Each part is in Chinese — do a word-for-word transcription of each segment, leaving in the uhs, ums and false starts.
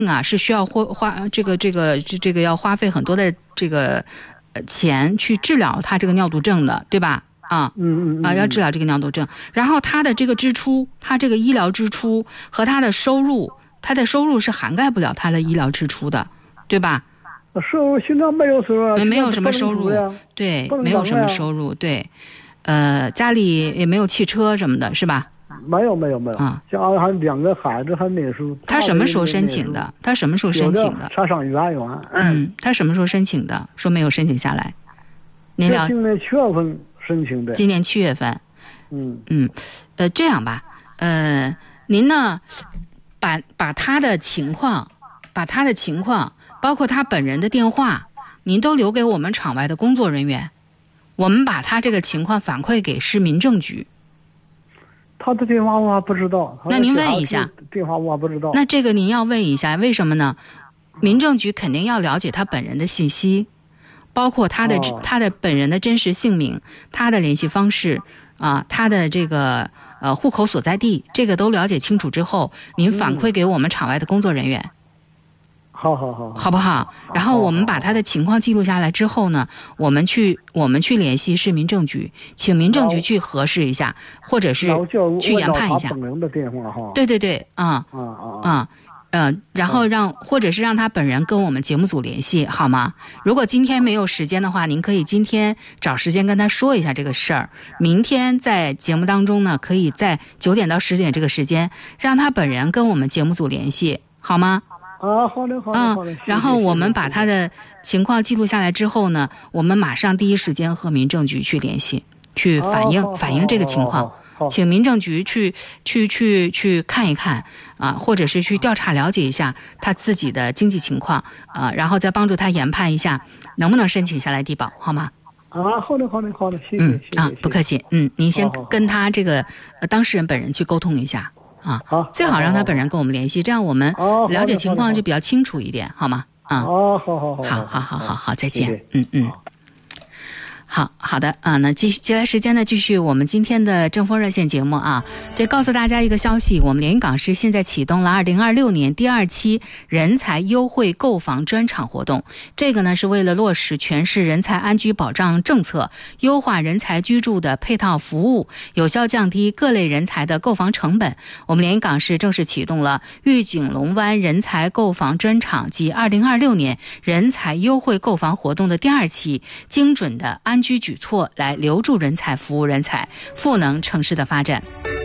啊是需要花花这个这个这这个要花费很多的这个呃钱去治疗他这个尿毒症的，对吧？啊， 嗯嗯啊，要治疗这个尿毒症，然后他的这个支出，他这个医疗支出和他的收入，他的收入是涵盖不了他的医疗支出的，对吧？ 收入现在没有收入， 没有什么收入，对，没有什么收入，对，呃，家里也没有汽车什么的，是吧？ 没有没有没有啊，家还两个孩子还念书。 他什么时候申请的？他什么时候申请的？ 插上幼儿园。 嗯，他什么时候申请的？说没有申请下来。您了解？ 今年七月份申请的。 今年七月份。 嗯嗯，呃，这样吧，呃，您呢，把把他的情况，把他的情况，包括他本人的电话，您都留给我们场外的工作人员，我们把他这个情况反馈给市民政局。 他的电话我还不知道。 那您问一下。 电话我还不知道。 那这个您要问一下，为什么呢？民政局肯定要了解他本人的信息，包括他的、哦、他的本人的真实姓名、他的联系方式啊，他的这个呃户口所在地，这个都了解清楚之后，您反馈给我们场外的工作人员。嗯好好好， 好不好？然后我们把他的情况记录下来之后呢，我们去我们去联系市民政局，请民政局去核实一下，或者是去研判一下。对对对，啊啊啊，嗯，然后让或者是让他本人跟我们节目组联系，好吗？如果今天没有时间的话，您可以今天找时间跟他说一下这个事儿。明天在节目当中呢，可以在九点到十点这个时间，让他本人跟我们节目组联系，好吗？ 啊，好的，好的，好的。 嗯，然后我们把他的情况记录下来之后呢，我们马上第一时间和民政局去联系，去反映、 哦、 反映这个情况，请民政局去去去去看一看啊，或者是去调查了解一下他自己的经济情况啊，然后再帮助他研判一下能不能申请下来低保，好吗？ 啊，好的，好的，好的，谢谢， 嗯谢谢啊，不客气，嗯，您先跟他这个呃当事人本人去沟通一下。啊，最好让他本人跟我们联系，这样我们了解情况就比较清楚一点，好吗？啊， 哦，好好好， 好好好好好，再见，嗯嗯。好好的啊，那继续接下来时间呢，继续我们今天的正风热线节目啊。这告诉大家一个消息，我们连云港市现在启动了二零二六年第二期人才优惠购房专场活动。这个呢是为了落实全市人才安居保障政策，优化人才居住的配套服务，有效降低各类人才的购房成本。我们连云港市正式启动了玉井龙湾人才购房专场及二零二六年人才优惠购房活动的第二期，精准的安居举措来留住人才、服务人才，赋能城市的发展。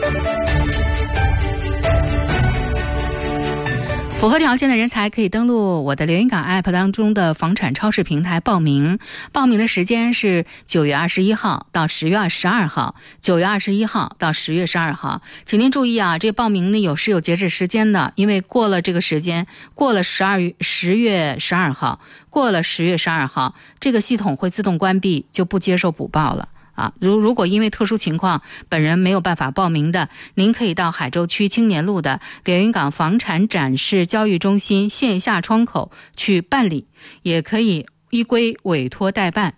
符合条件的人才可以登录我的连云港 App 当中的房产超市平台报名。报名的时间是九月二十一号到十月十二号，九月二十一号到十月十二号。请您注意啊，这个报名呢有是有截止时间的，因为过了这个时间，过了十二月十月十二号，过了十月十二号，这个系统会自动关闭，就不接受补报了。啊，如如果因为特殊情况本人没有办法报名的，您可以到海州区青年路的连云港房产展示交易中心线下窗口去办理，也可以依规委托代办。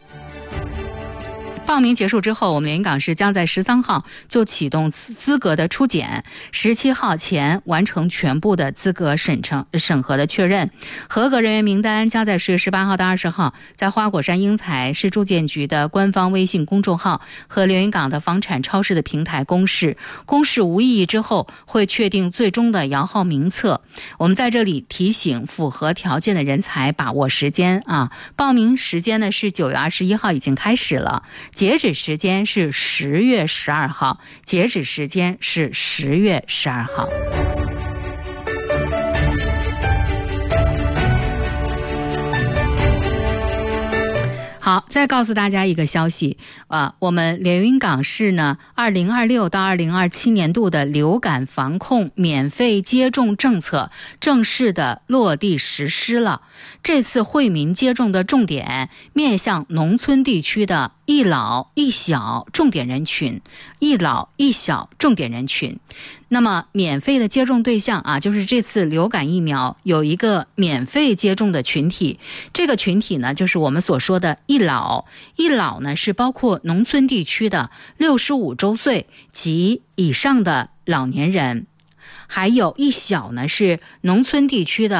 报名结束之后，我们连云港市将在十三号就启动资格的初检，十七号前完成全部的资格审成审核的确认。合格人员名单将在十月十八号到二十号在花果山英才市住建局的官方微信公众号和连云港的房产超市的平台公示。公示无异议之后，会确定最终的摇号名册。我们在这里提醒符合条件的人才把握时间啊！报名时间呢是九月二十一号已经开始了。截止时间是十月十二号，截止时间是十月十二号。好，再告诉大家一个消息啊，我们连云港市呢，二零二六到二零二七年度的流感防控免费接种政策正式的落地实施了。这次惠民接种的重点面向农村地区的一老一小重点人群，一老一小重点人群。那么免费的接种对象啊，就是这次流感疫苗有一个免费接种的群体，这个群体呢，就是我们所说的一老。一老呢，是包括农村地区的六十五周岁及以上的老年人。 还有一小呢是农村地区的